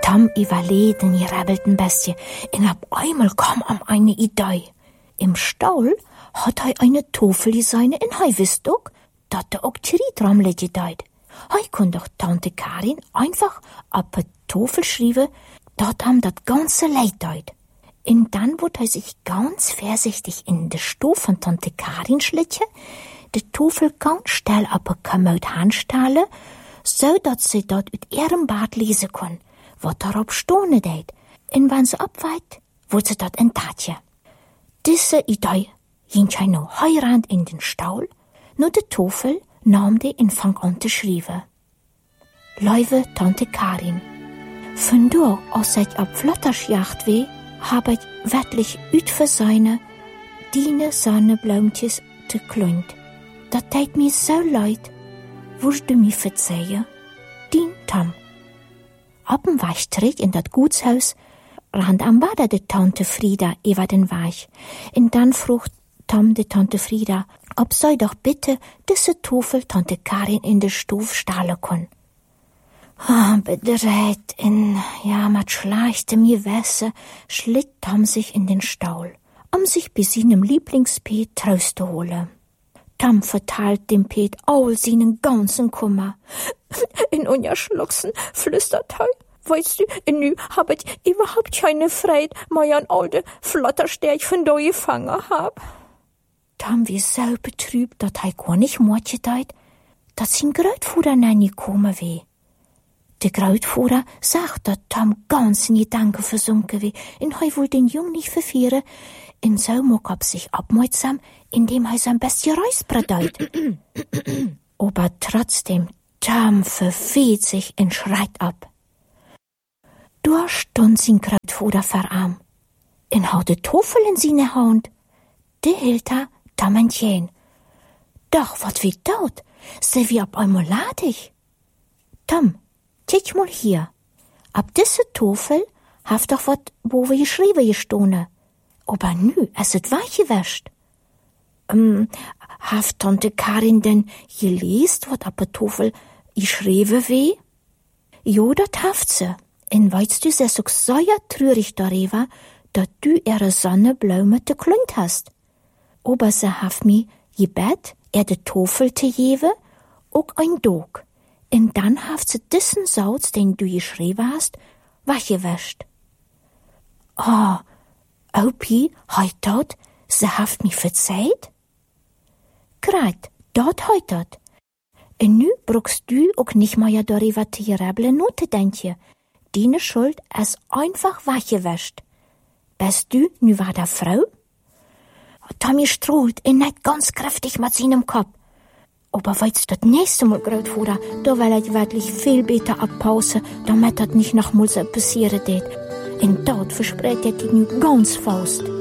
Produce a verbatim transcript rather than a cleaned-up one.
Tom überlegt die rebelten Bestie, und auf einmal kam ihm eine Idee. Im Stall hat er eine Tafel gesehen, und er wusste auch, dass er auch Schrittramle gedeiht. Er konnte doch Tante Karin einfach auf die Tafel schreiben, dass ihm das ganze Leid deut. Und dann wurde er sich ganz vorsichtig in die Stube von Tante Karin schlichen, die Tafel ganz schnell auf die Kommode handstellen, so dass sie dort mit ihrem Bart lesen kann, was darauf stehen deut. Und wenn sie abweicht, wurde sie dort ein Tatje. Diese Idee ging er noch heirand in den Stall, nur die Tafel nahm die und fang an zu schreiben. Liebe Tante Karin, von da, als ich auf Flottersjacht weh, habe ich wirklich üt für seine, deine Sonnenblümtjes zu klünt. Das tat mir so leid. Würdest du mir verzeihen? Dien Tom. Ab dem Weichtritt in das Gutshaus rand am Bader die Tante Frieda über den Weich. Und dann frug Tom die Tante Frieda, ob sie doch bitte diese Tafel Tante Karin in der Stube stahlen kann. Ah, bedreht in, ja, mit schlechtem Gewässer schlitt Tom sich in den Stall, um sich bei seinem Lieblingspet Trost zu holen. Tom verteilt dem Pet all seinen ganzen Kummer. In unja Schluchsen flüstert er, weißt du, in nu hab ich überhaupt keine Freude, mal an all de Flotterstärk von da gefangen hab. Tom wie so betrübt, dat er gar nicht mordje deit, dass sein Grootvater nein gekommen weh. Der Grootvater sagt, dass Tom ganz in Gedanken versunken weh, und er will den Jungen nicht verführen, und so mag er sich abmeutsam, indem er sein bestes Reisbrett deut. Aber trotzdem, Tom verfehlt sich und schreit ab. Da stund sein Grootvater verarm, und hat die Tafel in seine Hand. Die hielt er Tom entgegen. Doch, wat wie dort, sie wie ab einmal ladig. Tom, kick mal hier. Ab diese Tafel haft doch wat, wo wir geschrieben gestone. Aber nü, es ist weich gewäscht. Ähm, haft Tante Karin denn gelesen, wat ab der Tafel geschrieben weh? Jo, dat haft sie. Und weißt du, sie ist auch so ja trürig darüber, dass du ihre Sonnenblume geklünt hast. Aber sie haft mi gebet, er de Tafel zu geben, auch ein Dog. Und dann haft sie diesen Salz, den du geschrieben hast, weggewäscht. Oh, Opi, heut dort, sie haft mi verzeiht? Grad, dort heut dort. Und nu brauchst du auch nicht mal ja darüber zu gerebeln Note denken. Deine Schuld ist einfach weggewäscht. Bist du nu war der Frau? Tommy strahlt und nicht ganz kräftig mit seinem Kopf. Aber weißt du, das nächste Mal, Grootvater, da will ich wirklich viel besser abpausen, damit das nicht noch mal so passieren wird. Und dort verspricht er dir nu ganz fast.